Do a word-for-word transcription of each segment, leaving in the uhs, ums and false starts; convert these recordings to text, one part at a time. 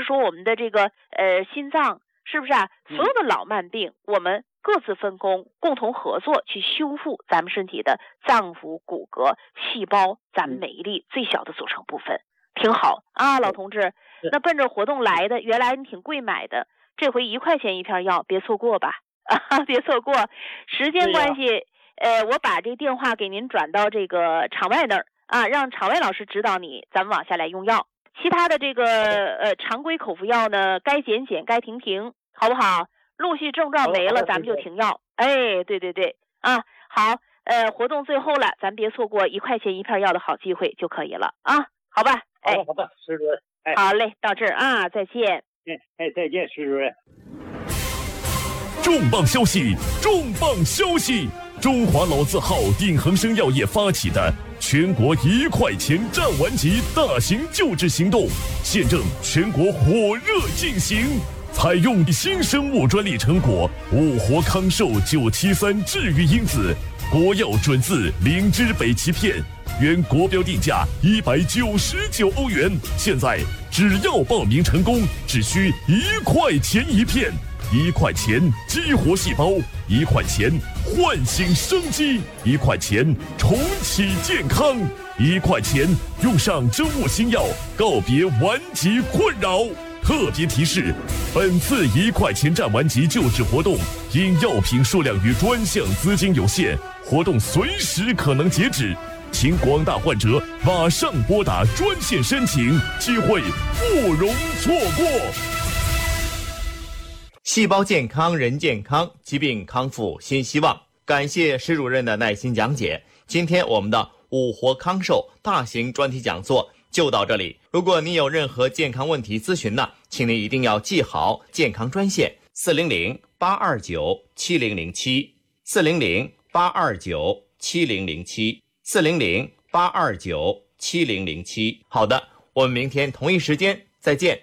是说我们的这个呃心脏，是不是啊？所有的老慢病，我们各自分工，共同合作去修复咱们身体的脏腑、骨骼、细胞，咱们每一粒最小的组成部分，挺好啊，老同志。那奔着活动来的，原来你挺贵买的，这回一块钱一片药，别错过吧。啊，别错过。时间关系，呃，我把这电话给您转到这个场外那儿啊，让场外老师指导你，咱们往下来用药。其他的这个呃常规口服药呢，该减减，该停停，好不好？陆续症状没了，咱们就停药。哎，对对对，啊，好，呃，活动最后了，咱别错过一块钱一片药的好机会就可以了啊，好吧？ 哎，好的，施主任。哎， 好嘞，到这儿啊，再见。 哎哎，再见，施主任。 重磅消息！重磅消息！中华老字号鼎恒生药业发起的全国一块钱战完级大型救治行动，现正全国火热进行。采用新生物专利成果五活康寿九七三治愈因子，国药准字灵芝北芪片，原国标定价一百九十九欧元，现在只要报名成功，只需一块钱一片。一块钱激活细胞，一块钱唤醒生机，一块钱重启健康，一块钱用上生物新药，告别顽疾困扰。特别提示：本次一块钱战顽疾救治活动，因药品数量与专项资金有限，活动随时可能截止，请广大患者马上拨打专线申请，机会不容错过。 细胞健康人健康，疾病康复新希望。感谢施主任的耐心讲解。今天我们的五活康寿大型专题讲座就到这里。如果你有任何健康问题咨询呢，请您一定要记好健康专线四零零八二九七零零七四零零八二九七零零七四零零八二九七零零七。好的，我们明天同一时间再见。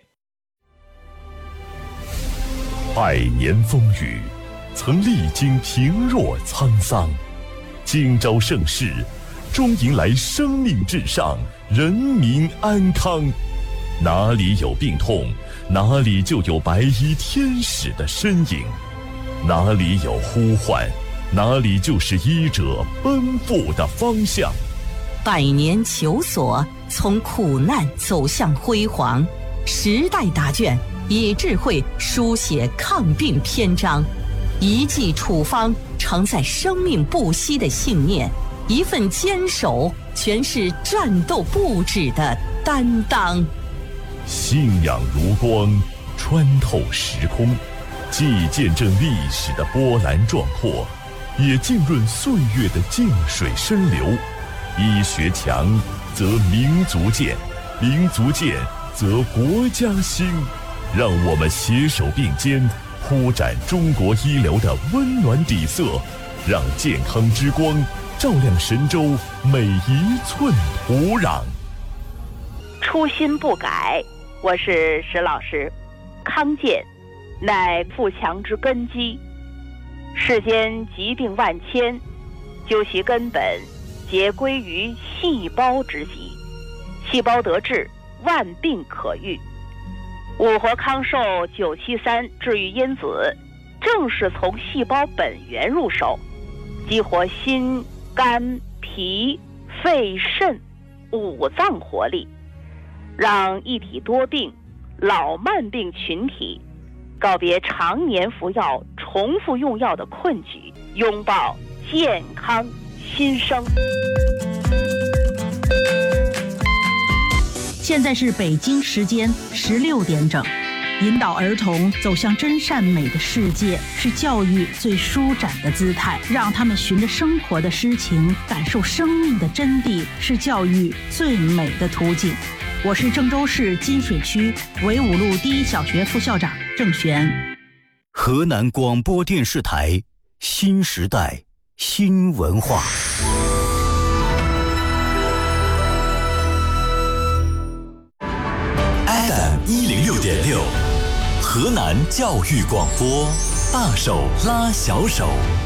百年风雨，曾历经平若沧桑，今朝盛世，终迎来生命至上，人民安康。哪里有病痛，哪里就有白衣天使的身影；哪里有呼唤，哪里就是医者奔赴的方向。 百年求索，从苦难走向辉煌，时代答卷以智慧书写抗病篇章，一剂处方承载生命不息的信念，一份坚守全是战斗不止的担当。 信仰如光，穿透时空，既见证历史的波澜壮阔，也浸润岁月的静水深流。医学强则民族健，民族健则国家兴。让我们携手并肩，铺展中国医疗的温暖底色，让健康之光照亮神州每一寸土壤。 初心不改，我是石老师。康健乃富强之根基，世间疾病万千，究其根本，皆归于细胞之疾。细胞得治，万病可愈。五活康寿九七三治愈因子，正是从细胞本源入手，激活心、肝、脾、肺、肾五脏活力，让一体多病、老慢病群体告别常年服药、重复用药的困局，拥抱健康新生。 现在是北京时间十六点整。引导儿童走向真善美的世界，是教育最舒展的姿态。让他们循着生活的诗情，感受生命的真谛，是教育最美的途径。我是郑州市金水区纬五路第一小学副校长郑璇。 河南广播电视台新时代新文化。F M 一零六点六，河南教育广播，大手拉小手。